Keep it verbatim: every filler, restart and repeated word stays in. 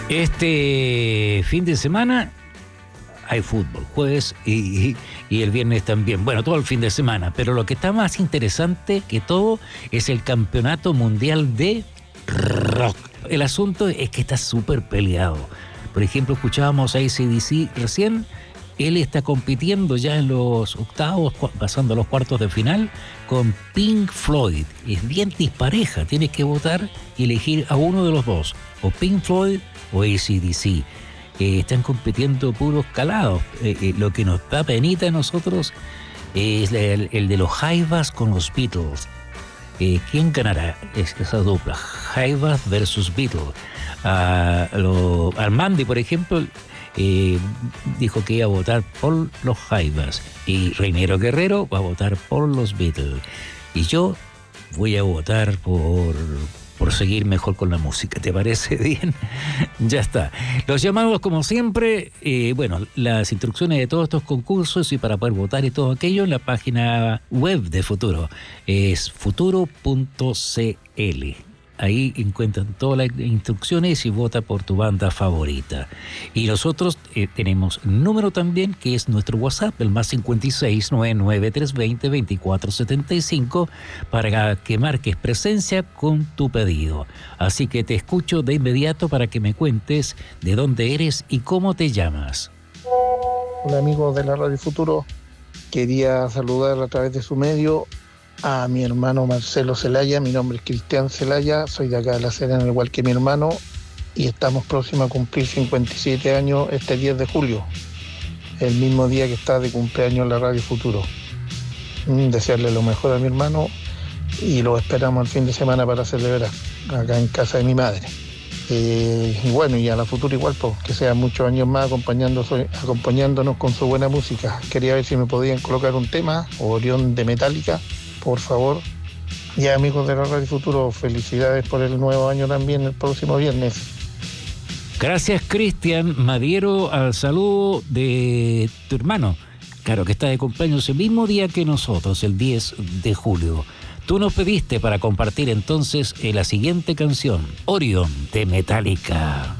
Este fin de semana hay fútbol, jueves y, y, y el viernes también. Bueno, todo el fin de semana, pero lo que está más interesante que todo es el Campeonato Mundial de Rock. El asunto es que está súper peleado. Por ejemplo, escuchábamos a A C D C recién. Él está compitiendo ya en los octavos, pasando a los cuartos de final, con Pink Floyd. Es bien dispareja, tienes que votar y elegir a uno de los dos, o Pink Floyd o A C D C. Eh, están compitiendo puros calados. Eh, eh, lo que nos da penita a nosotros es el, el de los Jaivas con los Beatles. Eh, ¿Quién ganará esa dupla? Jaivas versus Beatles. Uh, lo, Armandi, por ejemplo, eh, dijo que iba a votar por los Jaivas, y Reinero Guerrero va a votar por los Beatles, y yo voy a votar por, por seguir mejor con la música. ¿Te parece bien? Ya está. Los llamados, como siempre, eh, bueno, las instrucciones de todos estos concursos y para poder votar y todo aquello en la página web de Futuro. Es futuro punto c l. Ahí encuentran todas las instrucciones y vota por tu banda favorita. Y nosotros eh, tenemos un número también, que es nuestro WhatsApp, el más cincuenta y seis, noventa y nueve, trescientos veinte, veinticuatro setenta y cinco, para que marques presencia con tu pedido. Así que te escucho de inmediato para que me cuentes de dónde eres y cómo te llamas. Hola amigos de la Radio Futuro, quería saludar a través de su medio a mi hermano Marcelo Celaya. Mi nombre es Cristian Celaya, soy de acá de La Serena, al igual que mi hermano, y estamos próximos a cumplir cincuenta y siete años este diez de julio, el mismo día que está de cumpleaños en la Radio Futuro. Mm, desearle lo mejor a mi hermano y lo esperamos el fin de semana para celebrar acá en casa de mi madre. Eh, y bueno, y a la Futuro igual, pues, que sean muchos años más acompañándonos con su buena música. Quería ver si me podían colocar un tema, Orión de Metallica, por favor. Y amigos de la Radio Futuro, felicidades por el nuevo año también, el próximo viernes. Gracias, Cristian. Me adhiero al saludo de tu hermano, claro, que está de cumpleaños el mismo día que nosotros, el diez de julio. Tú nos pediste para compartir entonces la siguiente canción, Orión de Metallica.